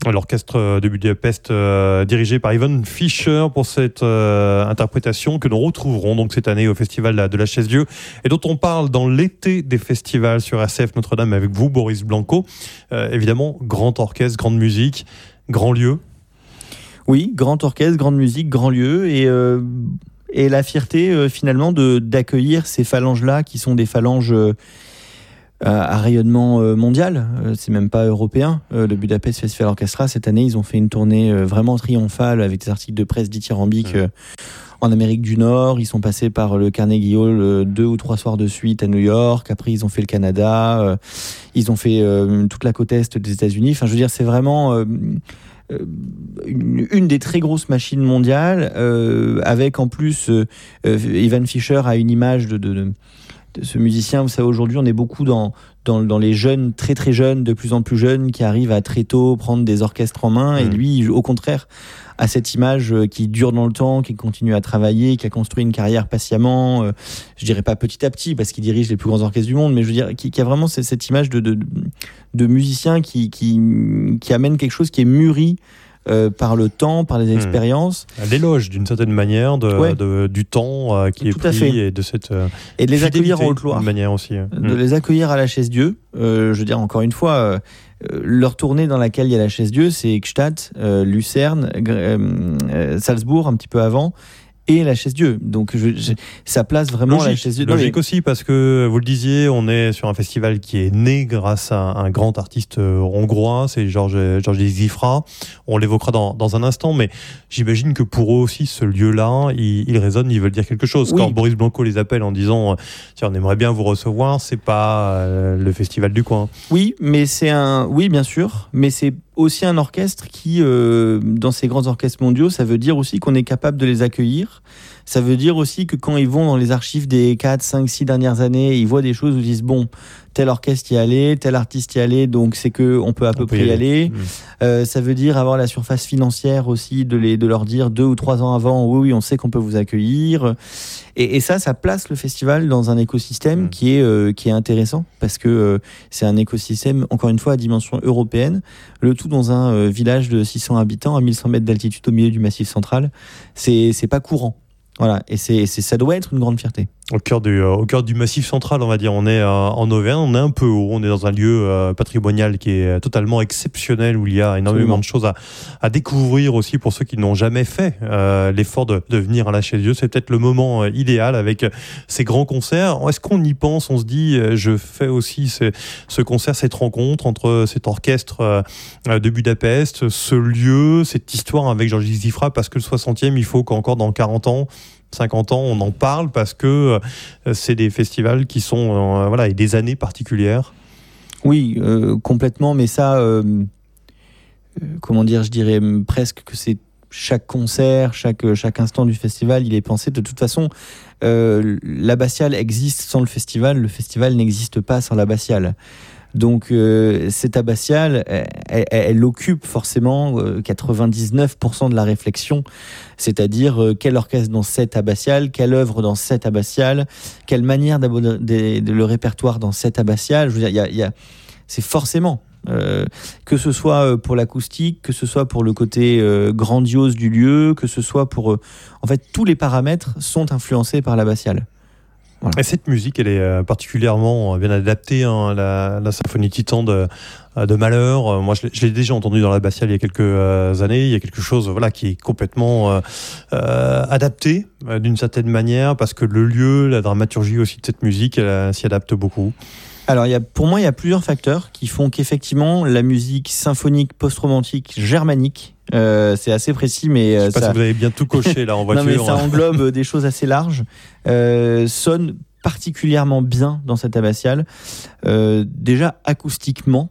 L'orchestre de Budapest dirigé par Ivan Fischer pour cette interprétation que nous retrouverons donc cette année au Festival de la Chaise-Dieu et dont on parle dans l'été des festivals sur RCF Notre-Dame avec vous, Boris Blanco. Évidemment, grand orchestre, grande musique, grand lieu. Oui, grand orchestre, grande musique, grand lieu et la fierté finalement d'accueillir ces phalanges-là qui sont des phalanges à rayonnement mondial, c'est même pas européen. Le Budapest Festival Orchestra, cette année, ils ont fait une tournée vraiment triomphale avec des articles de presse dithyrambiques en Amérique du Nord. Ils sont passés par le Carnegie Hall 2 ou 3 soirs de suite à New York. Après, ils ont fait le Canada. Ils ont fait toute la côte est des États-Unis. Enfin, je veux dire, c'est vraiment une des très grosses machines mondiales, avec en plus Ivan Fischer a une image de ce musicien. Vous savez, aujourd'hui, on est beaucoup dans les jeunes, très très jeunes, de plus en plus jeunes, qui arrivent à très tôt prendre des orchestres en main. Et lui, au contraire, a cette image qui dure dans le temps, qui continue à travailler, qui a construit une carrière patiemment. Je dirais pas petit à petit, parce qu'il dirige les plus grands orchestres du monde, mais je veux dire, qui a vraiment cette image de musicien qui amène quelque chose qui est mûri par le temps, par les expériences. L'éloge, d'une certaine manière, du temps qui est pris et de cette et de les accueillir en Haute-Loire. De manière aussi. De les accueillir à la Chaise-Dieu. Je veux dire, encore une fois, leur tournée dans laquelle il y a la Chaise-Dieu, c'est Gstaad, Lucerne, Salzbourg, un petit peu avant, et la Chaise-Dieu. Donc ça place vraiment la Chaise-Dieu. Logique aussi, parce que vous le disiez, on est sur un festival qui est né grâce à un grand artiste hongrois, c'est Georges Zifra. On l'évoquera dans un instant, mais j'imagine que pour eux aussi, ce lieu-là, il résonne, ils veulent dire quelque chose. Oui. Quand Boris Blanco les appelle en disant tiens, on aimerait bien vous recevoir, c'est pas le festival du coin. Oui, bien sûr, mais c'est aussi un orchestre qui, dans ces grands orchestres mondiaux, ça veut dire aussi qu'on est capable de les accueillir. Ça veut dire aussi que quand ils vont dans les archives des 4, 5, 6 dernières années, ils voient des choses où ils disent bon, tel orchestre y allait, tel artiste y allait, donc c'est qu'on peut à peu près y aller. Ça veut dire avoir la surface financière aussi, de leur dire 2 ou 3 ans avant, oui, on sait qu'on peut vous accueillir. Et ça place le festival dans un écosystème qui est intéressant, parce que c'est un écosystème, encore une fois, à dimension européenne, le tout dans un village de 600 habitants à 1100 mètres d'altitude au milieu du Massif central. C'est pas courant. Voilà, et ça doit être une grande fierté. Au cœur du Massif central, on va dire, on est en Auvergne, on est un peu haut, on est dans un lieu patrimonial qui est totalement exceptionnel, où il y a énormément de choses à découvrir aussi pour ceux qui n'ont jamais fait l'effort de venir à la Chaise-Dieu. C'est peut-être le moment idéal avec ces grands concerts. Est-ce qu'on y pense, on se dit, je fais aussi ce concert, cette rencontre entre cet orchestre de Budapest, ce lieu, cette histoire avec Georges Zifra, parce que le 60e, il faut qu'encore dans 40 ans, 50 ans, on en parle, parce que c'est des festivals qui sont et des années particulières. Oui, complètement, mais ça, comment dire, je dirais presque que c'est chaque concert, chaque instant du festival, il est pensé. De toute façon, l'abbatiale existe sans le festival n'existe pas sans l'abbatiale. Donc cette abbatiale, elle occupe forcément 99% de la réflexion, c'est-à-dire quel orchestre dans cette abbatiale, quelle œuvre dans cette abbatiale, quelle manière d'aborder le répertoire dans cette abbatiale. Je veux dire, c'est forcément, que ce soit pour l'acoustique, que ce soit pour le côté grandiose du lieu, que ce soit pour... en fait, tous les paramètres sont influencés par l'abbatiale. Voilà. Et cette musique, elle est particulièrement bien adaptée, la symphonie Titan de Mahler. Moi, je l'ai déjà entendue dans l'abbatiale il y a quelques années. Il y a quelque chose qui est complètement adapté d'une certaine manière, parce que le lieu, la dramaturgie aussi de cette musique, elle s'y adapte beaucoup. Alors, pour moi, il y a plusieurs facteurs qui font qu'effectivement, la musique symphonique post-romantique germanique, c'est assez précis, mais je sais pas si vous avez bien tout coché là en voiture. Non, mais ça englobe des choses assez larges. Sonne particulièrement bien dans cette abbatiale. Déjà acoustiquement,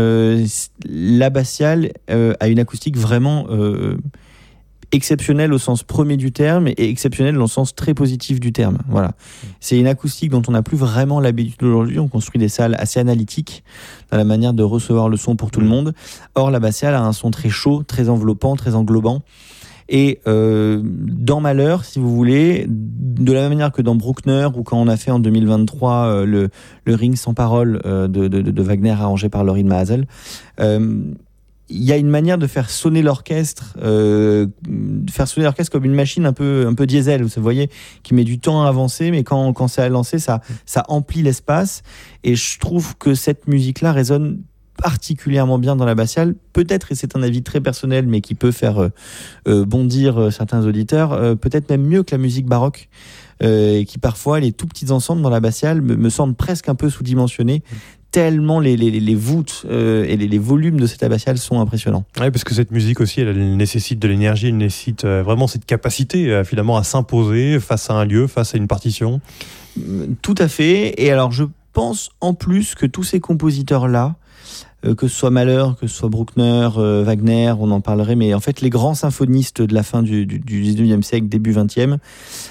l'abbatiale a une acoustique vraiment exceptionnelle au sens premier du terme et exceptionnelle dans le sens très positif du terme. Voilà. C'est une acoustique dont on n'a plus vraiment l'habitude aujourd'hui. On construit des salles assez analytiques dans la manière de recevoir le son pour tout le monde. Or, l'abbatiale a un son très chaud, très enveloppant, très englobant. Et dans Mahler, si vous voulez, de la même manière que dans Bruckner, ou quand on a fait en 2023 le Ring sans parole de Wagner arrangé par Lorin Maazel, il y a une manière de faire sonner l'orchestre comme une machine un peu diesel, vous voyez, qui met du temps à avancer, mais quand ça a lancé, ça emplit l'espace. Et je trouve que cette musique-là résonne particulièrement bien dans l'abbatiale, peut-être, et c'est un avis très personnel, mais qui peut faire bondir certains auditeurs, peut-être même mieux que la musique baroque, et qui parfois, les tout petits ensembles dans l'abbatiale me semblent presque un peu sous-dimensionnés, tellement les voûtes et les volumes de cette abbatiale sont impressionnants. Oui, parce que cette musique aussi, elle nécessite de l'énergie, elle nécessite vraiment cette capacité finalement à s'imposer face à un lieu, face à une partition. Tout à fait, et alors je pense en plus que tous ces compositeurs-là, que ce soit Mahler, que ce soit Bruckner, Wagner, on en parlerait, mais en fait les grands symphonistes de la fin du 19e siècle, début 20e,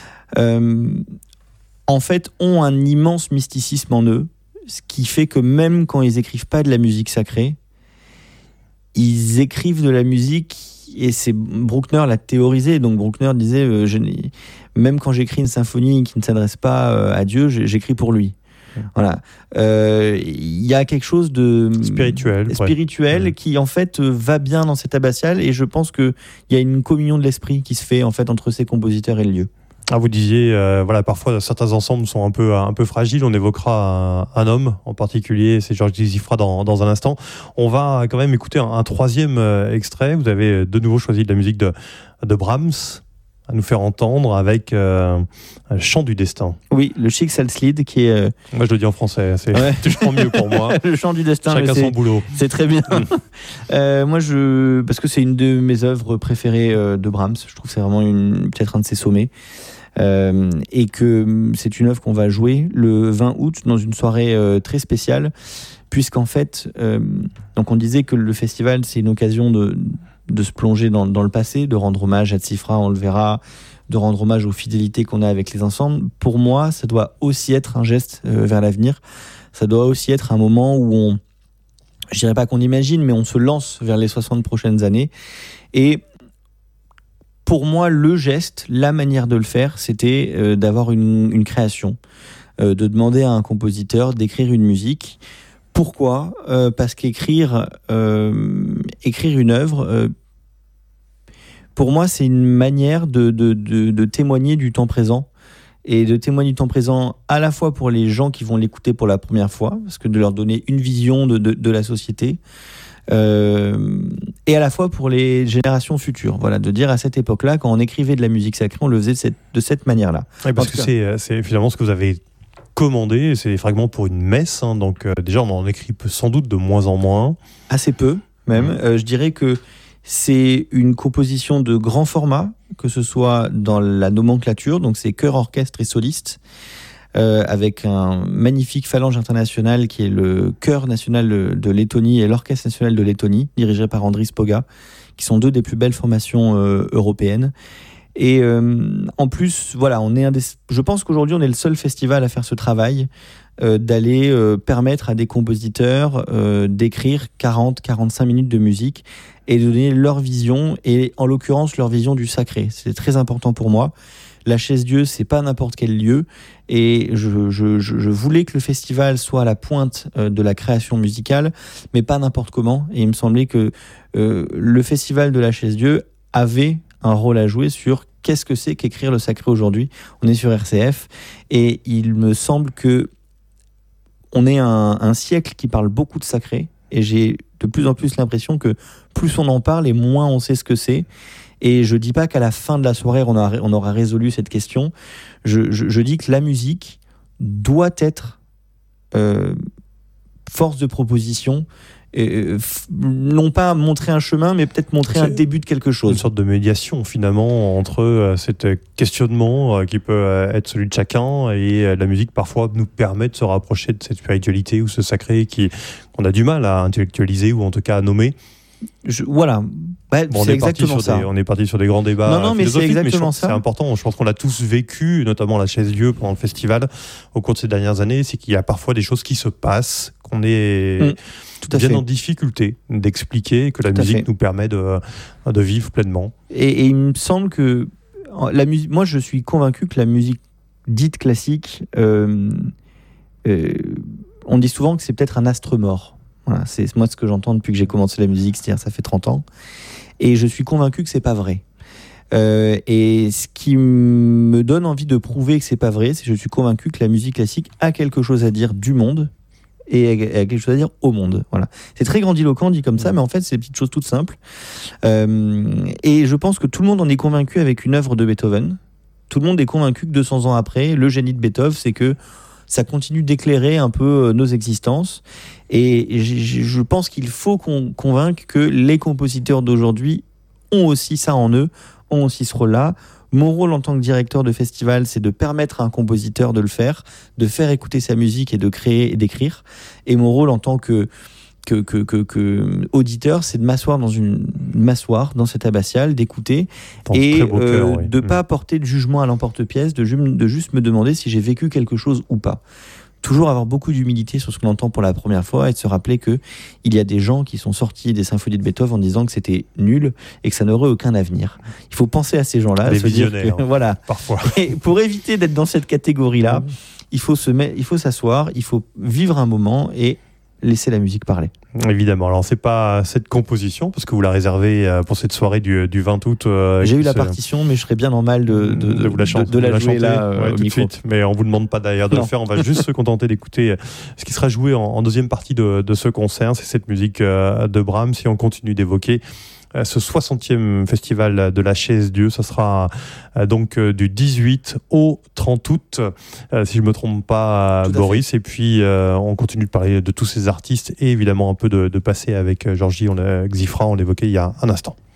en fait ont un immense mysticisme en eux, ce qui fait que même quand ils écrivent pas de la musique sacrée, ils écrivent de la musique, et c'est Bruckner l'a théorisé, donc Bruckner disait même quand j'écris une symphonie qui ne s'adresse pas à Dieu, j'écris pour lui. Voilà. Il y a quelque chose de spirituel qui en fait va bien dans cette abbatiale, et je pense qu'il y a une communion de l'esprit qui se fait en fait entre ces compositeurs et le lieu. Ah, vous disiez, voilà, parfois certains ensembles sont un peu fragiles. On évoquera un homme en particulier, c'est Georges Xifra dans un instant. On va quand même écouter un troisième extrait. Vous avez de nouveau choisi de la musique de Brahms à nous faire entendre avec Chant du destin. Oui, le Schicksalslied qui est... Moi je le dis en français, c'est toujours mieux pour moi. Le Chant du destin. Chacun son boulot. C'est très bien. Moi parce que c'est une de mes œuvres préférées de Brahms. Je trouve que c'est vraiment peut-être un de ses sommets. Et que c'est une œuvre qu'on va jouer le 20 août dans une soirée très spéciale, puisqu'en fait, donc on disait que le festival c'est une occasion de se plonger dans le passé, de rendre hommage à Xifra, on le verra, de rendre hommage aux fidélités qu'on a avec les ensembles. Pour moi, ça doit aussi être un geste vers l'avenir. Ça doit aussi être un moment où je dirais pas qu'on imagine, mais on se lance vers les 60 prochaines années. Et pour moi, le geste, la manière de le faire, c'était d'avoir une création, de demander à un compositeur d'écrire une musique. Pourquoi ? Parce qu'écrire une œuvre, pour moi, c'est une manière de témoigner du temps présent, et de témoigner du temps présent à la fois pour les gens qui vont l'écouter pour la première fois, parce que de leur donner une vision de la société, et à la fois pour les générations futures. Voilà, de dire à cette époque-là, quand on écrivait de la musique sacrée, on le faisait de cette manière-là. Oui, parce que c'est finalement ce que vous avez commandé, c'est des fragments pour une messe, hein, donc déjà on en écrit sans doute de moins en moins. Assez peu, même. Je dirais que c'est une composition de grand format, que ce soit dans la nomenclature, donc c'est chœur, orchestre et soliste, avec un magnifique phalange international qui est le chœur national de Lettonie et l'orchestre national de Lettonie, dirigé par Andris Poga, qui sont deux des plus belles formations européennes. Et en plus, voilà, je pense qu'aujourd'hui on est le seul festival à faire ce travail, d'aller permettre à des compositeurs d'écrire 40-45 minutes de musique et de donner leur vision, et en l'occurrence leur vision du sacré. C'est très important pour moi. La Chaise-Dieu, c'est pas n'importe quel lieu, et je voulais que le festival soit à la pointe de la création musicale, mais pas n'importe comment. Et il me semblait que le festival de la Chaise-Dieu avait un rôle à jouer sur qu'est-ce que c'est qu'écrire le sacré aujourd'hui. On est sur RCF, et il me semble que on est un siècle qui parle beaucoup de sacré, et j'ai de plus en plus l'impression que plus on en parle et moins on sait ce que c'est. Et je dis pas qu'à la fin de la soirée on aura résolu cette question. Je dis que la musique doit être force de proposition, non pas montrer un chemin, mais peut-être montrer un début de quelque chose. Une sorte de médiation finalement entre cet questionnement qui peut être celui de chacun, et la musique parfois nous permet de se rapprocher de cette spiritualité ou ce sacré qu'on a du mal à intellectualiser, ou en tout cas à nommer. Voilà. C'est exactement ça. On est parti sur des grands débats non, mais c'est exactement ça. C'est important. Je pense qu'on l'a tous vécu, notamment la Chaise-Dieu pendant le festival au cours de ces dernières années. C'est qu'il y a parfois des choses qui se passent, qu'on est bien en difficulté d'expliquer, que la musique nous permet de vivre pleinement. Et il me semble que la musique. Moi, je suis convaincu que la musique dite classique, on dit souvent que c'est peut-être un astre mort. Voilà, c'est moi ce que j'entends depuis que j'ai commencé la musique, c'est-à-dire ça fait 30 ans. Et je suis convaincu que c'est pas vrai. Et ce qui me donne envie de prouver que c'est pas vrai, c'est que je suis convaincu que la musique classique a quelque chose à dire du monde et a quelque chose à dire au monde. Voilà. C'est très grandiloquent dit comme ça, mais en fait c'est des petites choses toutes simples. Et je pense que tout le monde en est convaincu avec une œuvre de Beethoven. Tout le monde est convaincu que 200 ans après, le génie de Beethoven, c'est que ça continue d'éclairer un peu nos existences. Et je pense qu'il faut qu'on convainque que les compositeurs d'aujourd'hui ont aussi ça en eux, ont aussi ce rôle-là. Mon rôle en tant que directeur de festival, c'est de permettre à un compositeur de le faire, de faire écouter sa musique et de créer et d'écrire. Et mon rôle en tant que auditeur, c'est de m'asseoir dans cette abbatiale, d'écouter et de pas porter de jugement à l'emporte-pièce, de juste me demander si j'ai vécu quelque chose ou pas. Toujours avoir beaucoup d'humilité sur ce qu'on entend pour la première fois et de se rappeler que il y a des gens qui sont sortis des symphonies de Beethoven en disant que c'était nul et que ça n'aurait aucun avenir. Il faut penser à ces gens-là, les se dire visionnaires, que, voilà. Parfois. Et pour éviter d'être dans cette catégorie-là, il faut s'asseoir, il faut vivre un moment et laisser la musique parler. Évidemment. Alors, c'est pas cette composition, parce que vous la réservez pour cette soirée du 20 août. J'ai eu la partition, mais je serais bien normal de vous la jouer là tout au de micro. suite. Mais on vous demande pas d'ailleurs de le faire. On va juste se contenter d'écouter ce qui sera joué en deuxième partie de ce concert. C'est cette musique de Brahms. Si on continue d'évoquer ce 60e festival de la Chaise Dieu, ça sera donc du 18 au 30 août, si je ne me trompe pas, Boris. Et puis, on continue de parler de tous ces artistes et évidemment un peu de passer avec Georgie Xifra, on l'évoquait il y a un instant.